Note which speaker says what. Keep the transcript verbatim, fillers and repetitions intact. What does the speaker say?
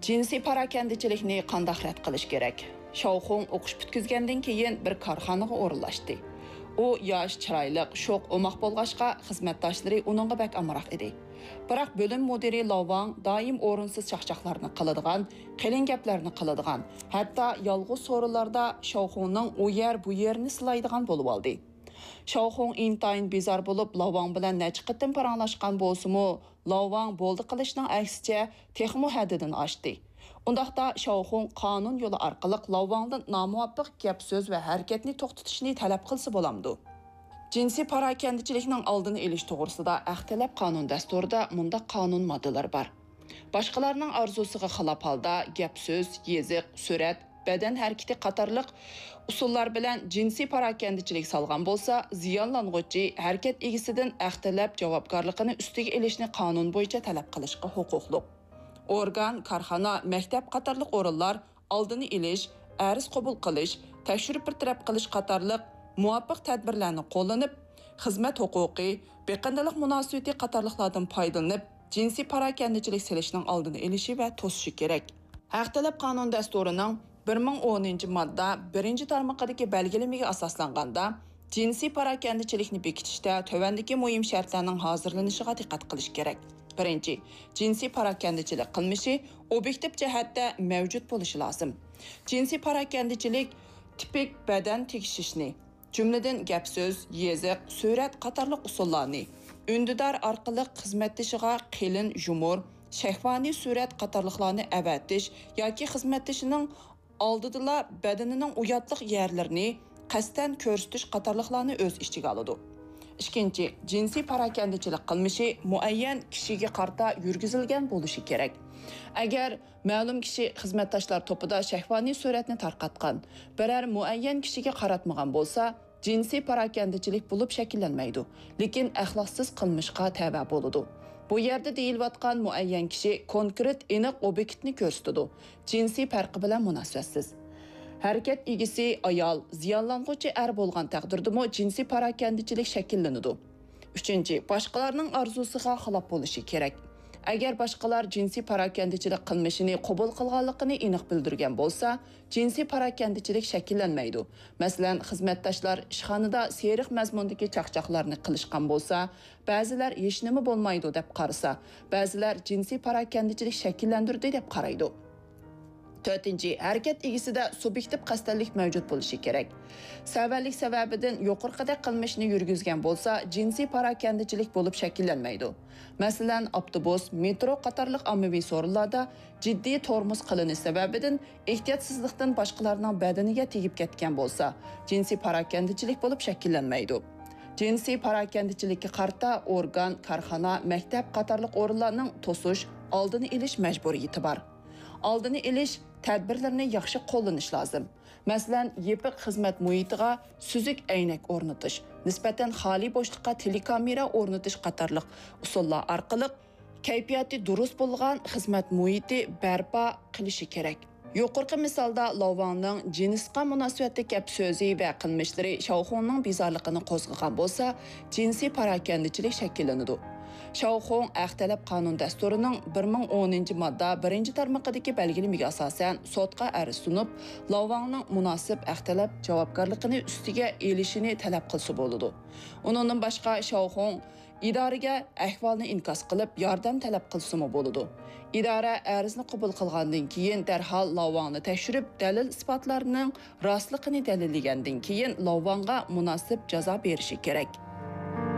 Speaker 1: Jinsiy parakandichilikni qanday rad qilish kerak? Shauxung o'qish bitkizgandan keyin bir korxonaga o'rinlashdi. U yosh, chiroyli, sho'q, o'maq bo'lg'achqa xizmatdoshlari uningga bak amroq edi. Biroq bo'lim mudiri Lavang doim o'rinsiz chaqchaqlarni qiladigan, qilin gaplarni qiladigan, hatto yolg'iz so'rovlarda Shauxungning u yer bu yerni silaydigan bo'lib oldi. Shauxung intayin bezor bo'lib Lavang bilan necha qitim paranglashgan bo'lsa-mu, Lavang bo'ldi qilishning aksicha texmo haddidan oshdi. Undaqda Shauxung qonun yo'li orqali Lavangdan nomuvofiq gap so'z va harakatni to'xtatishni talab qilsa bo'lamdi. Jinsiy parakandichilikning oldini olish to'g'risida Aqtalab qonun dasturida munda qonun moddalari bor. Boshqalarning orzusiga xilof holda gap so'z, yeziq, surat, badan harakati qatorliq usullar bilan jinsiy parakandichilik solgan bo'lsa, ziyonlanuvchi harakat egasidan Aqtalab javobgarligini ustiga olishni qonun bo'yicha talab qilishga huquqli. Organ, korxona, maktab qatorliq o'rinlar oldini olish, arz qabul qilish, tekshirib bir taraf qilish qatorliq muvofiq tadbirlarni qo'llanib, xizmat huquqi, beqindilik munosabati qatorliqlardan foydalanib, jinsiy parakandichilik selishning oldini olishi va to'sishi kerak. Aqtalab qonun dasturining bir ming o'ninchi modda birinchi tarmoqidagi belgilamaga asoslanganda jinsiy parakandichilikni bekitishda tövandagi muhim shartlarning hozirlanishiga diqqat qilish kerak. Birinchi, jinsiy parakandichilik qilmishi obyektiv jihatda mavjud bo'lishi lozim. Jinsiy parakandichilik tipik badan tegishishni, jumladan gap so'z, yeziq, surat qatorliq usullarni, undidor orqali xizmatdoshiga qilin, yumor, shahvoniy surat qatorliqlarni avatish yoki xizmatdoshining oldida badanining uyatliq yerlarini qasddan ko'rsatish qatorliqlarni o'z ichiga oladi. Ikkinchi, jinsiy parakandichilik qilmishi muayyan kishiga qarta yurgizilgan bo'lishi kerak. Agar ma'lum kishi xizmatdoshlar to'pida shahvoniy suratni tarqatgan, biror muayyan kishiga qaratmagan bo'lsa, jinsiy parakandichilik bo'lib shakllanmaydi, lekin axloqsiz qilmishga tava bo'ladi. Bu yerda deyilayotgan muayyan kishi konkret aniq obyektni ko'rsatadi. Jinsiy farqi bilan munosabatsiz. Harakat egisi ayol, ziyonlanuvchi er bo'lgan taqdirdami jinsiy parakandichilik shakllanadi. Uchinchi, boshqalarning orzusiga xilof bo'lishi kerak. Agar boshqalar jinsiy parakandichilik qilmishini qabul qilganligini aniq bildirgan bo'lsa, jinsiy parakandichilik shakllanmaydi. Masalan, xizmatdoshlar ishxonada seriq mazmundagi chaqchaqlarni qilishgan bo'lsa, ba'zilar hech nima bo'lmaydi deb qarasa, ba'zilar jinsiy parakandichilik shakllantirdi deb qaraydi. To'rtinchi, harakat egisida subyektiv qasddanlik mavjud bo'lishi kerak. Savallik sababidan yuqorqida qilmishni yurgizgan bo'lsa, jinsiy parakandichilik bo'lib shakllanmaydi. Masalan, avtobus, metro qatorliq ommaviy so'rinlarda jiddiy tormoz qilinish sababidan ehtiyotsizlikdan boshqalarning badaniga tegib ketgan bo'lsa, jinsiy parakandichilik bo'lib shakllanmaydi. Jinsiy parakandichilikka qarta organ, korxona, maktab qatorliq o'rinlarning to'sish, oldini olish majburiyati bor. Oldini olish tadbirlarni yaxshi qo'llanish lozim. Masalan, yepiq xizmat muhitiga suzuk aynak o'rnatish, nisbatan xoli bo'shliqqa telekamera o'rnatish qatorliq usullar orqali kayfiyati durust bo'lgan xizmat muhiti barpo qilishi kerak. Yuqorqi misolda Lavangning jinsga munosabatli gap so'zi va qilmishlari Shauxungning bezorligini qo'zg'agan bo'lsa, jinsiy parakandichilik shakllanadi. Shauxung Aqtalab qonun dasturining bir ming o'ninchi modda birinchi tarmoqidagi belgilamaga asosan sotga arz sunib, Lavangning munosib Aqtalab javobgarligini ustiga elishini talab qilsa bo'ladi. Uningdan boshqa Shauxung idoraga ahvolni inkos qilib, yordam talab qilsa bo'ladi. Idora arzni qabul qilgandan keyin darhol Lavangni tekshirib, dalil isbotlarining rostligini dalillagandan keyin Lavangga munosib jazo berishi kerak.